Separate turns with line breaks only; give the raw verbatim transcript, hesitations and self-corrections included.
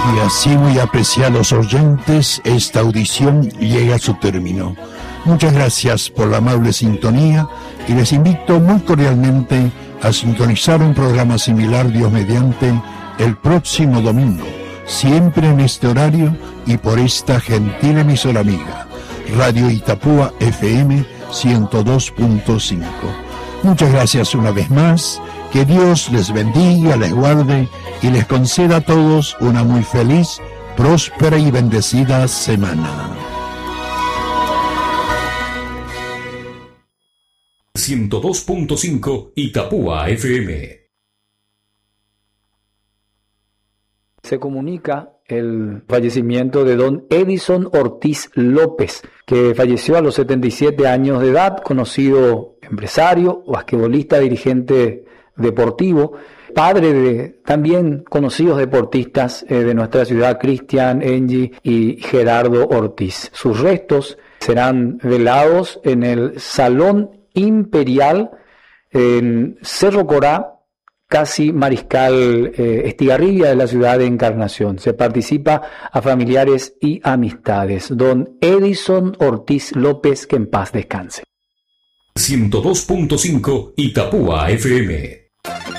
Y así, muy apreciados oyentes, esta audición llega a su término. Muchas gracias por la amable sintonía y les invito muy cordialmente a sintonizar un programa similar, Dios mediante, el próximo domingo, siempre en este horario y por esta gentil emisora amiga, Radio Itapúa F M ciento dos punto cinco. Muchas gracias una vez más, que Dios les bendiga, les guarde y les conceda a todos una muy feliz, próspera y bendecida semana.
ciento dos punto cinco Itapúa F M.
Se comunica el fallecimiento de don Edison Ortiz López, que falleció a los setenta y siete años de edad, conocido empresario, basquetbolista, dirigente deportivo, padre de también conocidos deportistas eh, de nuestra ciudad, Cristian, Engie y Gerardo Ortiz. Sus restos serán velados en el Salón Imperial en Cerro Corá, casi Mariscal eh, Estigarribia de la ciudad de Encarnación. Se participa a familiares y amistades. Don Edison Ortiz López, que en paz descanse.
ciento dos punto cinco Itapúa F M.